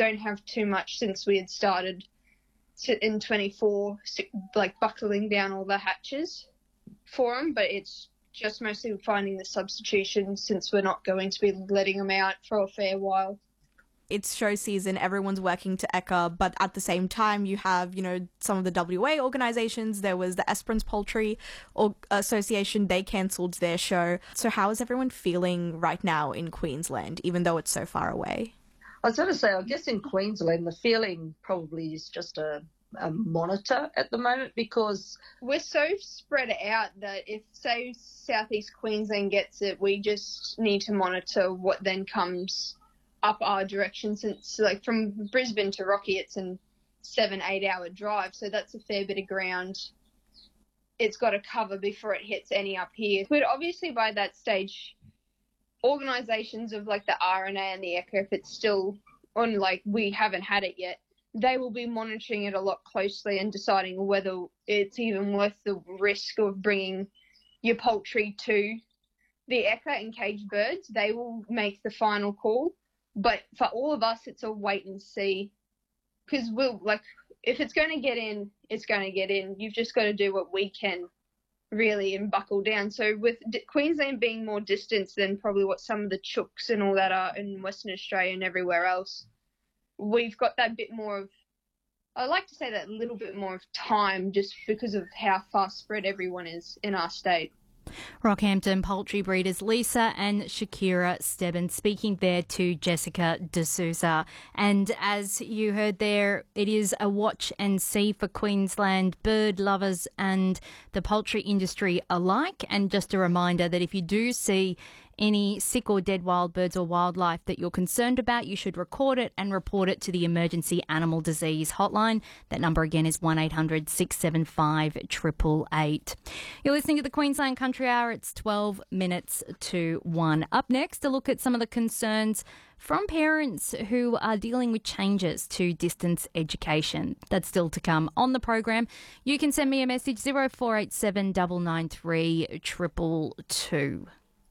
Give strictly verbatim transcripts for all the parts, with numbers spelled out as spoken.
don't have too much since we had started in twenty-four, like buckling down all the hatches for them, but it's just mostly finding the substitution since we're not going to be letting them out for a fair while. It's show season, everyone's working to Ekka, but at the same time you have, you know, some of the W A organisations. There was the Esperance Poultry Association, they cancelled their show. So how is everyone feeling right now in Queensland, even though it's so far away? I was going to say, I guess in Queensland the feeling probably is just a, a monitor at the moment, because we're so spread out that if, say, Southeast Queensland gets it, we just need to monitor what then comes up our direction, since like from Brisbane to Rocky it's a seven, eight hour drive, so that's a fair bit of ground it's got to cover before it hits any up here. But obviously by that stage, organisations of like the R N A and the Ekka, if it's still on, like we haven't had it yet, they will be monitoring it a lot closely and deciding whether it's even worth the risk of bringing your poultry to the Ekka and caged birds. They will make the final call. But for all of us, it's a wait and see, because we'll like if it's going to get in, it's going to get in. You've just got to do what we can, really, and buckle down. So with D- Queensland being more distant than probably what some of the chooks and all that are in Western Australia and everywhere else, we've got that bit more of, I like to say that little bit more of time, just because of how far spread everyone is in our state. Rockhampton poultry breeders Lisa and Shakira Stebbins speaking there to Jessica D'Souza. And as you heard there, it is a watch and see for Queensland bird lovers and the poultry industry alike. And just a reminder that if you do see any sick or dead wild birds or wildlife that you're concerned about, you should record it and report it to the Emergency Animal Disease Hotline. That number again is one eight hundred six seven five eight eight eight. You're listening to the Queensland Country Hour. It's twelve minutes to one. Up next, a look at some of the concerns from parents who are dealing with changes to distance education. That's still to come on the program. You can send me a message, zero four eight seven nine nine three two two two.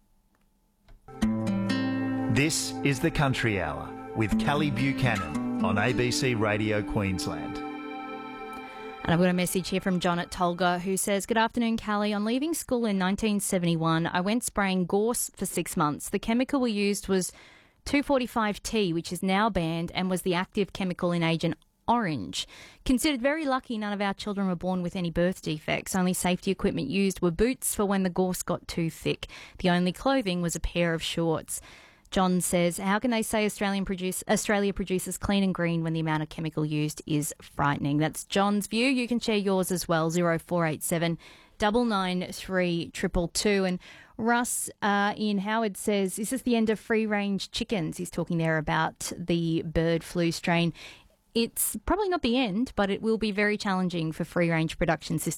This is the Country Hour with Callie Buchanan on A B C Radio Queensland. And I've got a message here from John at Tolga who says, "Good afternoon, Callie. On leaving school in nineteen seventy-one, I went spraying gorse for six months. The chemical we used was two forty-five T, which is now banned and was the active chemical in Agent Orange. Considered very lucky none of our children were born with any birth defects. Only safety equipment used were boots for when the gorse got too thick. The only clothing was a pair of shorts." John says, "How can they say Australian produce, Australia produces clean and green when the amount of chemical used is frightening?" That's John's view. You can share yours as well, zero four eight seven nine nine three two two two. And Russ uh, in Howard says, "Is this the end of free-range chickens?" He's talking there about the bird flu strain. It's probably not the end, but it will be very challenging for free-range production systems